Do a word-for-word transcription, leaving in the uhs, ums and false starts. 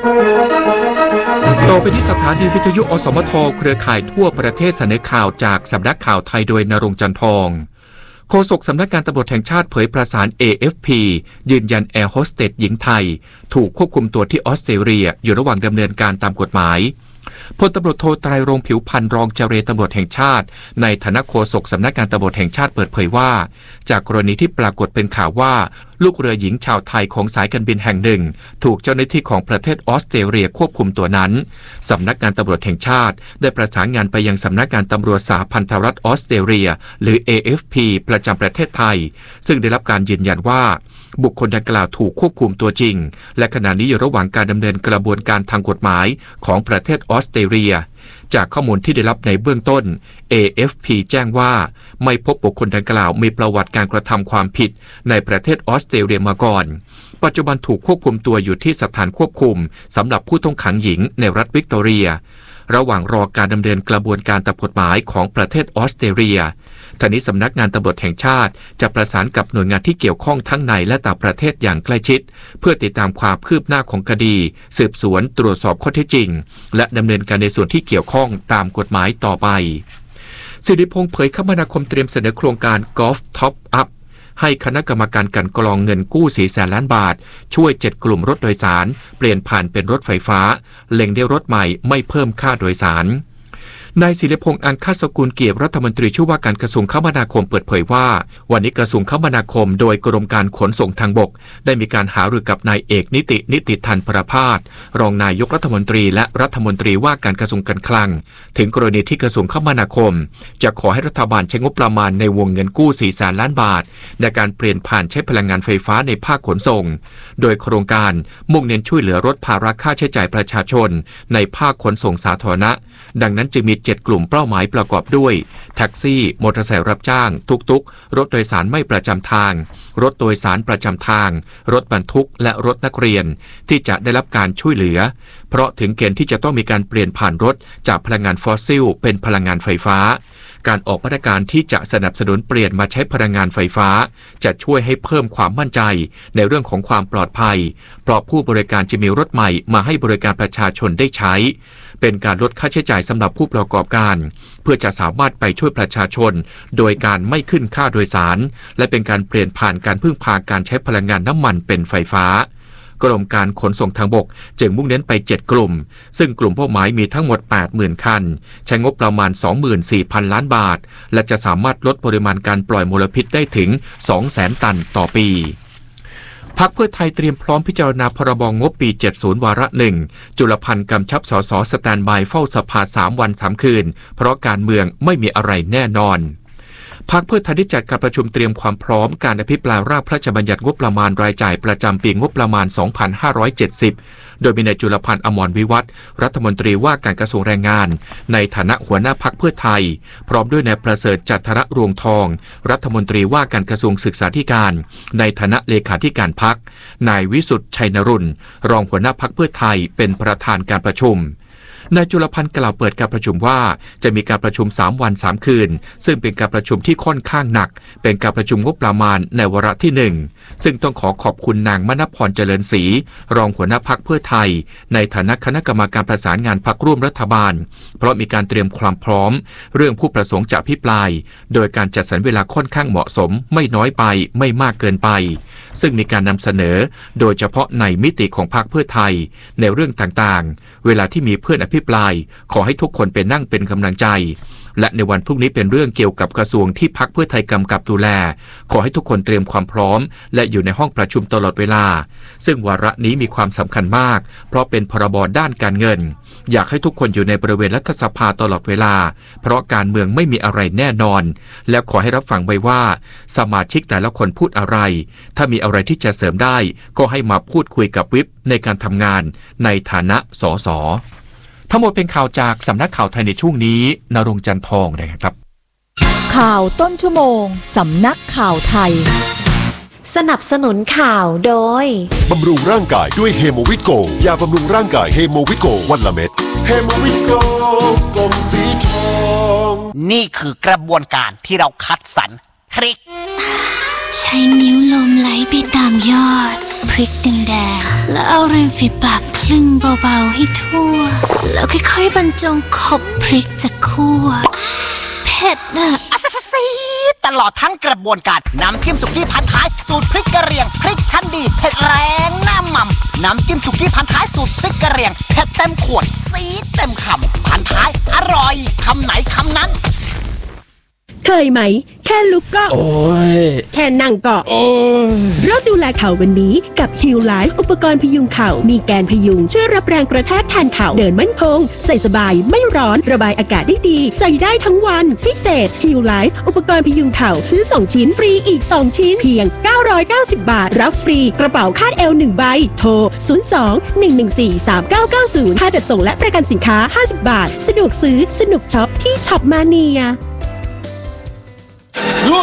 ต่อไปที่สถานีวิทยุอสมทเครือข่ายทั่วประเทศเสนอข่าวจากสำนักข่าวไทยโดยณรงค์จันทร์ทองโฆษกสำนักงานตำรวจแห่งชาติเผยประสาน เอ เอฟ พี ยืนยันแอร์โฮสเตสหญิงไทยถูกควบคุมตัวที่ออสเตรเลียอยู่ระหว่างดำเนินการตามกฎหมายพลตำรวจโทไตรรงค์ผิวพรรณรองเจรตำรวจแห่งชาติในฐานะโฆษกสำนักงานตำรวจแห่งชาติเปิดเผยว่าจากกรณีที่ปรากฏเป็นข่าวว่าลูกเรือหญิงชาวไทยของสายการบินแห่งหนึ่งถูกเจ้าหน้าที่ของประเทศออสเตรเลียควบคุมตัวนั้นสำนักงานตำรวจแห่งชาติได้ประสานงานไปยังสำนักงานตำรวจสหพันธรัฐออสเตรเลียหรือ เอ เอฟ พี ประจำประเทศไทยซึ่งได้รับการยืนยันว่าบุคคลดังกล่าวถูกควบคุมตัวจริงและขณะนี้อยู่ระหว่างการดำเนินกระบวนการทางกฎหมายของประเทศออสเตรเลียจากข้อมูลที่ได้รับในเบื้องต้น เอ เอฟ พี แจ้งว่าไม่พบบุคคลดังกล่าวมีประวัติการกระทำความผิดในประเทศออสเตรเลียมาก่อนปัจจุบันถูกควบคุมตัวอยู่ที่สถานควบคุมสำหรับผู้ต้องขังหญิงในรัฐวิกตอเรียระหว่างรอการดำเนินกระบวนการตามกฎหมายของประเทศออสเตรเลียทางนี้สำนักงานตำรวจแห่งชาติจะประสานกับหน่วยงานที่เกี่ยวข้องทั้งในและต่างประเทศอย่างใกล้ชิดเพื่อติดตามความคืบหน้าของคดีสืบสวนตรวจสอบข้อเท็จจริงและดำเนินการในส่วนที่เกี่ยวข้องตามกฎหมายต่อไปสิริพงษ์เผยคมนาคมเตรียมเสนอโครงการ Golf Top Up ให้คณะกรรมการกลั่นกรองเงินกู้สี่แสนล้านบาทช่วยเจ็ดกลุ่มรถโดยสารเปลี่ยนผ่านเป็นรถไฟฟ้าเล็งได้รถใหม่ไม่เพิ่มค่าโดยสารนายศิริพงษ์อังคสกุลเกียรติรัฐมนตรีช่วยว่าการกระทรวงคมนาคมเปิดเผยว่าวันนี้กระทรวงคมนาคมโดยกรมการขนส่งทางบกได้มีการหารือกับนายเอกนิตินิติธันประภาสรองนายกรัฐมนตรีและรัฐมนตรีว่าการกระทรวงการคลังถึงกรณีที่กระทรวงคมนาคมจะขอให้รัฐบาลใช้งบประมาณในวงเงินกู้สี่แสนล้านบาทในการเปลี่ยนผ่านใช้พลังงานไฟฟ้าในภาคขนส่งโดยโครงการมุ่งเน้นช่วยเหลือลดภาระค่าใช้จ่ายประชาชนในภาคขนส่งสาธารณะดังนั้นจึงมีเจ็ดกลุ่มเป้าหมายประกอบด้วยแท็กซี่มอเตอร์ไซค์รับจ้างตุกๆรถโดยสารไม่ประจำทางรถโดยสารประจำทางรถบรรทุกและรถนักเรียนที่จะได้รับการช่วยเหลือเพราะถึงเกณฑ์ที่จะต้องมีการเปลี่ยนผ่านรถจากพลังงานฟอสซิลเป็นพลังงานไฟฟ้าการออกมาตรการที่จะสนับสนุนเปลี่ยนมาใช้พลังงานไฟฟ้าจะช่วยให้เพิ่มความมั่นใจในเรื่องของความปลอดภัยเพราะผู้บริการจะมีรถใหม่มาให้บริการประชาชนได้ใช้เป็นการลดค่าใช้จ่ายสำหรับผู้ประกอบการเพื่อจะสามารถไปช่วยประชาชนโดยการไม่ขึ้นค่าโดยสารและเป็นการเปลี่ยนผ่านการพึ่งพาการใช้พลังงานน้ำมันเป็นไฟฟ้ากรมการขนส่งทางบกจึงมุ่งเน้นไปเจ็ดกลุ่มซึ่งกลุ่มเป้าหมายมีทั้งหมด แปดหมื่น คันใช้งบประมาณ สองหมื่นสี่พัน ล้านบาทและจะสามารถลดปริมาณการปล่อยมลพิษได้ถึง สองแสน ตันต่อปีพรรคเพื่อไทยเตรียมพร้อมพิจารณาพรบงบปีเจ็ดสิบวาระหนึ่งจุลพันธ์กำชับสสสแตนด์บายเฝ้าสภาสามวันสามคืนเพราะการเมืองไม่มีอะไรแน่นอนพรรคเพื่อไทยได้จัดการประชุมเตรียมความพร้อมการอภิปรายร่างพระราชบัญญัติงบประมาณรายจ่ายประจำปีงบประมาณ สองพันห้าร้อยเจ็ดสิบ โดยมีนายจุลพันธ์อมรวิวัฒน์รัฐมนตรีว่าการกระทรวงแรงงานในฐานะหัวหน้าพรรคเพื่อไทยพร้อมด้วยนายประเสริฐจันทรรวงทองรัฐมนตรีว่าการกระทรวงศึกษาธิการในฐานะเลขาธิการพรรคนายวิสุทธิ์ชัยนรุนรองหัวหน้าพรรคเพื่อไทยเป็นประธานการประชุมนายจุลพันธ์กล่าวเปิดการประชุมว่าจะมีการประชุมสามวันสามคืนซึ่งเป็นการประชุมที่ค่อนข้างหนักเป็นการประชุมงบประมาณในวาระที่หนึ่งซึ่งต้องขอขอบคุณนางมณพรเจริญศรีรองหัวหน้าพรรคเพื่อไทยในฐานะคณะกรรมการประสานงานพรรคร่วมรัฐบาลเพราะมีการเตรียมความพร้อมเรื่องผู้ประสงค์จะอภิปรายโดยการจัดสรรเวลาค่อนข้างเหมาะสมไม่น้อยไปไม่มากเกินไปซึ่งมีการนำเสนอโดยเฉพาะในมิติของพรรคเพื่อไทยในเรื่องต่างๆเวลาที่มีเพื่อนอภิปรายขอให้ทุกคนเป็นนั่งเป็นกำลังใจและในวันพรุ่งนี้เป็นเรื่องเกี่ยวกับกระทรวงที่พรรคเพื่อไทยกำกับดูแลขอให้ทุกคนเตรียมความพร้อมและอยู่ในห้องประชุมตลอดเวลาซึ่งวาระนี้มีความสำคัญมากเพราะเป็นพรบด้านการเงินอยากให้ทุกคนอยู่ในบริเวณรัฐสภาตลอดเวลาเพราะการเมืองไม่มีอะไรแน่นอนและขอให้รับฟังไว้ว่าสมาชิกแต่ละคนพูดอะไรถ้ามีอะไรที่จะเสริมได้ก็ให้มาพูดคุยกับวิปในการทำงานในฐานะสสทั้งหมดเป็นข่าวจากสำนักข่าวไทยในช่วงนี้ณรงค์จันทร์ทองนะครับข่าวต้นชั่วโมงสำนักข่าวไทยสนับสนุนข่าวโดยบำรุงร่างกายด้วยเฮโมวิตโกยาบำรุงร่างกายเฮโมวิตโกวันละเม็ดเฮโมวิตโกกลมสีทองนี่คือกระบวนการที่เราคัดสรรคลิกใช้นิ้วลมไหลไปตามยอดพริกแดงๆแล้วเอาริมฝีปากคลึงเบาๆให้ทั่วแล้วค่อยๆบรรจงขบพริกจากคั่วเผ็ดอะอัสซีตลอดทั้งกระบวนการน้ำจิ้มสุกี้พันท้ายสูตรพริกกะเหรี่ยงพริกชั้นดีเผ็ดแรงหน้าหม่ำน้ำจิ้มสุกี้พันท้ายสูตรพริกกะเหรี่ยงเผ็ดเต็มขวดซีดเต็มคำพันท้ายอร่อยคำไหนคำนั้นเคยไหมแค่ลุกก็โอ้ยแค่นั่งก็โอ้ยเราดูแลเข่าวันนี้กับ Heal Life อุปกรณ์พยุงเข่ามีแกนพยุงช่วยรับแรงกระแทกแทนเข่าเดินมั่นคงใส่สบายไม่ร้อนระบายอากาศได้ดีใส่ได้ทั้งวันพิเศษ Heal Life อุปกรณ์พยุงเข่าซื้อสองชิ้นฟรีอีกสองชิ้นเพียงเก้าร้อยเก้าสิบบาทรับฟรีกระเป๋าคาดเอวหนึ่งใบโทรศูนย์ สอง หนึ่ง หนึ่ง สี่ สาม เก้า เก้า ศูนย์ค่าจัดส่งและประกันสินค้าห้าสิบบาทสะดวกซื้อสนุกช็อปที่ช็อปมาเนีย